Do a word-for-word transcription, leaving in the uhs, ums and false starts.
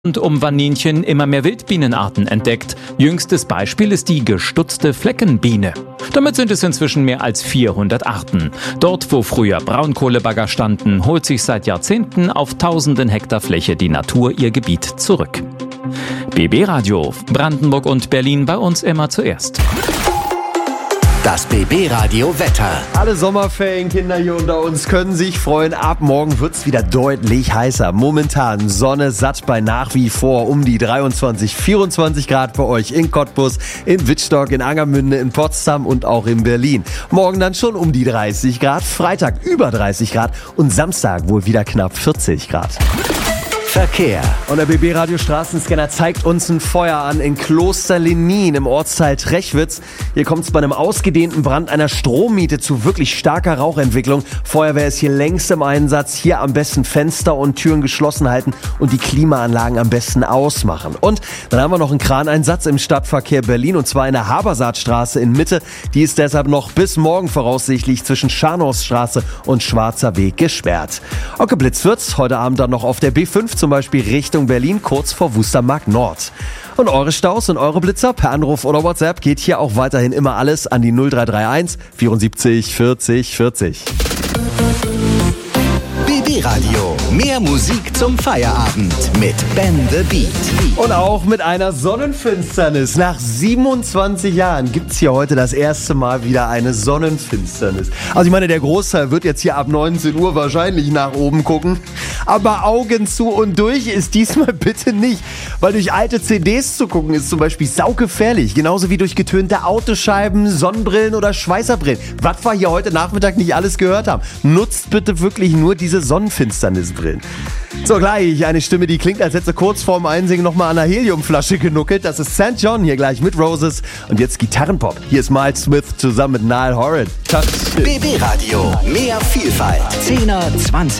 Und um Vaninchen immer mehr Wildbienenarten entdeckt. Jüngstes Beispiel ist die gestutzte Fleckenbiene. Damit sind es inzwischen mehr als vierhundert Arten. Dort, wo früher Braunkohlebagger standen, holt sich seit Jahrzehnten auf tausenden Hektar Fläche die Natur ihr Gebiet zurück. B B Radio, Brandenburg und Berlin, bei uns immer zuerst. Das B B Radio Wetter. Alle Sommerferienkinder hier unter uns können sich freuen. Ab morgen wird's wieder deutlich heißer. Momentan Sonne satt bei nach wie vor um die dreiundzwanzig, vierundzwanzig Grad bei euch in Cottbus, in Wittstock, in Angermünde, in Potsdam und auch in Berlin. Morgen dann schon um die dreißig Grad, Freitag über dreißig Grad und Samstag wohl wieder knapp vierzig Grad. Verkehr. Und der B B Radio Straßenscanner zeigt uns ein Feuer an in Kloster Lenin im Ortsteil Trechwitz. Hier kommt es bei einem ausgedehnten Brand einer Strommiete zu wirklich starker Rauchentwicklung. Feuerwehr ist hier längst im Einsatz. Hier am besten Fenster und Türen geschlossen halten und die Klimaanlagen am besten ausmachen. Und dann haben wir noch einen Kraneinsatz im Stadtverkehr Berlin und zwar in der Habersaatstraße in Mitte. Die ist deshalb noch bis morgen voraussichtlich zwischen Scharnhorststraße und Schwarzer Weg gesperrt. Auch geblitzt wird's heute Abend dann noch auf der B fünf zum Beispiel Richtung Berlin, kurz vor Wustermark Nord. Und eure Staus und eure Blitzer per Anruf oder WhatsApp geht hier auch weiterhin immer alles an die null drei drei eins vierundsiebzig vierzig vierzig. B B Radio. Mehr Musik zum Feierabend mit Ben the Beat. Und auch mit einer Sonnenfinsternis. Nach siebenundzwanzig Jahren gibt's hier heute das erste Mal wieder eine Sonnenfinsternis. Also ich meine, der Großteil wird jetzt hier ab neunzehn Uhr wahrscheinlich nach oben gucken. Aber Augen zu und durch ist diesmal bitte nicht. Weil durch alte C Ds zu gucken ist zum Beispiel saugefährlich. Genauso wie durch getönte Autoscheiben, Sonnenbrillen oder Schweißerbrillen. Was wir hier heute Nachmittag nicht alles gehört haben. Nutzt bitte wirklich nur diese Sonnenfinsternisbrillen. So, gleich eine Stimme, die klingt, als hätte sie kurz vorm Einsingen nochmal an einer Heliumflasche genuckelt. Das ist Sankt John hier gleich mit Roses. Und jetzt Gitarrenpop. Hier ist Miles Smith zusammen mit Niall Horan. B B Radio. Mehr Vielfalt. zehner, zwanziger